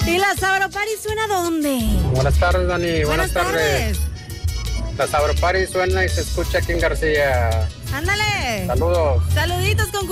¿Y la Sabropari suena dónde? Buenas tardes, Dani. Buenas tardes. La Sabropari suena y se escucha aquí en García. Ándale. Saludos. Saluditos con